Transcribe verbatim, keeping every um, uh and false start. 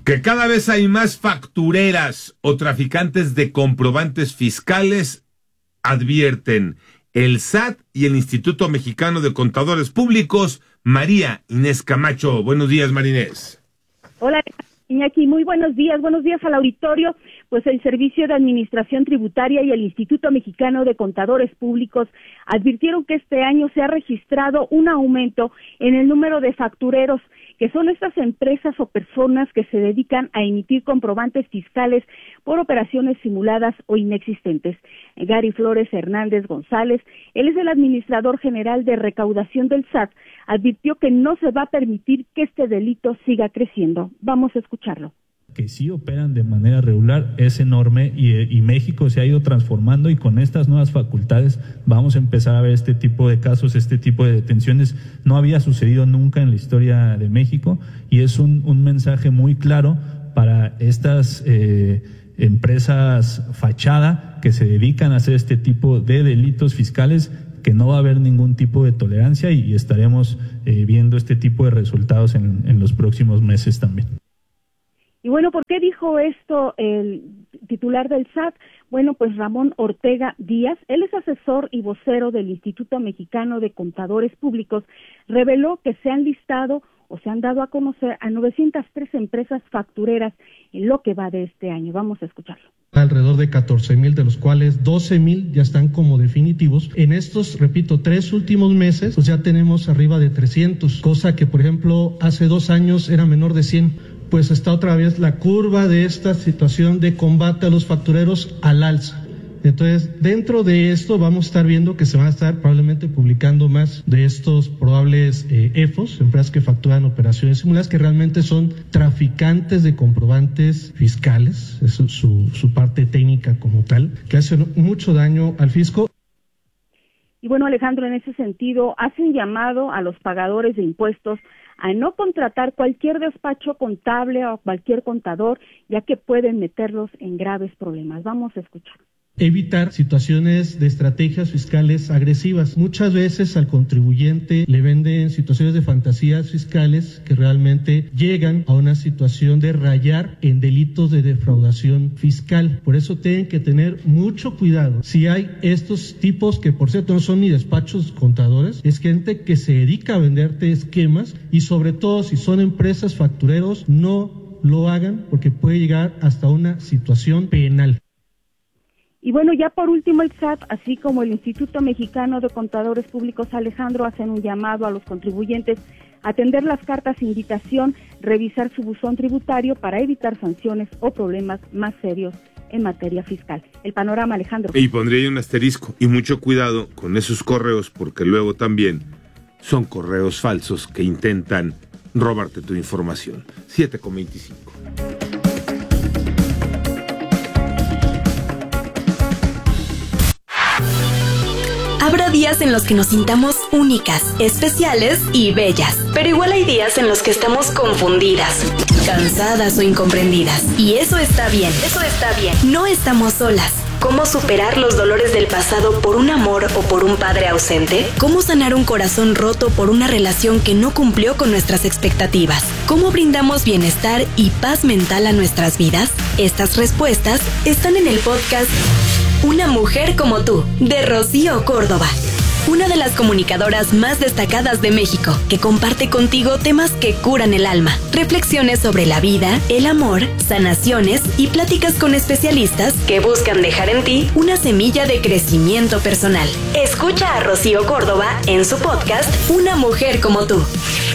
Que cada vez hay más factureras o traficantes de comprobantes fiscales, advierten el S A T y el Instituto Mexicano de Contadores Públicos. María Inés Camacho. Buenos días, María Inés. Hola, Iñaki. Muy buenos días. Buenos días al auditorio. Pues el Servicio de Administración Tributaria y el Instituto Mexicano de Contadores Públicos advirtieron que este año se ha registrado un aumento en el número de factureros, que son estas empresas o personas que se dedican a emitir comprobantes fiscales por operaciones simuladas o inexistentes. Gary Flores Hernández González, él es el administrador general de recaudación del S A T, advirtió que no se va a permitir que este delito siga creciendo. Vamos a escucharlo. Que sí operan de manera regular es enorme y, y México se ha ido transformando, y con estas nuevas facultades vamos a empezar a ver este tipo de casos, este tipo de detenciones. No había sucedido nunca en la historia de México, y es un, un mensaje muy claro para estas eh, empresas fachada que se dedican a hacer este tipo de delitos fiscales, que no va a haber ningún tipo de tolerancia, y, y estaremos eh, viendo este tipo de resultados en, en los próximos meses también. Y bueno, ¿por qué dijo esto el titular del S A T? Bueno, pues Ramón Ortega Díaz, él es asesor y vocero del Instituto Mexicano de Contadores Públicos, reveló que se han listado o se han dado a conocer a novecientas tres empresas factureras en lo que va de este año. Vamos a escucharlo. Alrededor de catorce mil, de los cuales doce mil ya están como definitivos. En estos, repito, tres últimos meses, pues ya tenemos arriba de trescientos, cosa que, por ejemplo, hace dos años era menor de cien. Pues está otra vez la curva de esta situación de combate a los factureros al alza. Entonces, dentro de esto vamos a estar viendo que se van a estar probablemente publicando más de estos probables eh, E F Os, empresas que facturan operaciones simuladas, que realmente son traficantes de comprobantes fiscales, es su, su parte técnica como tal, que hacen mucho daño al fisco. Y bueno, Alejandro, en ese sentido, hace un llamado a los pagadores de impuestos a no contratar cualquier despacho contable o cualquier contador, ya que pueden meterlos en graves problemas. Vamos a escuchar. Evitar situaciones de estrategias fiscales agresivas. Muchas veces al contribuyente le venden situaciones de fantasías fiscales que realmente llegan a una situación de rayar en delitos de defraudación fiscal. Por eso tienen que tener mucho cuidado. Si hay estos tipos, que por cierto no son ni despachos contadores, es gente que se dedica a venderte esquemas, y sobre todo si son empresas factureros, no lo hagan porque puede llegar hasta una situación penal. Y bueno, ya por último, el S A T, así como el Instituto Mexicano de Contadores Públicos, Alejandro, hacen un llamado a los contribuyentes a atender las cartas de invitación, revisar su buzón tributario para evitar sanciones o problemas más serios en materia fiscal. El panorama, Alejandro. Y pondría un asterisco, y mucho cuidado con esos correos, porque luego también son correos falsos que intentan robarte tu información. siete con veinticinco. Habrá días en los que nos sintamos únicas, especiales y bellas, pero igual hay días en los que estamos confundidas, cansadas o incomprendidas. Y eso está bien, eso está bien. No estamos solas. ¿Cómo superar los dolores del pasado por un amor o por un padre ausente? ¿Cómo sanar un corazón roto por una relación que no cumplió con nuestras expectativas? ¿Cómo brindamos bienestar y paz mental a nuestras vidas? Estas respuestas están en el podcast Una mujer como tú, de Rocío Córdoba, una de las comunicadoras más destacadas de México, que comparte contigo temas que curan el alma, reflexiones sobre la vida, el amor, sanaciones y pláticas con especialistas que buscan dejar en ti una semilla de crecimiento personal. Escucha a Rocío Córdoba en su podcast Una mujer como tú.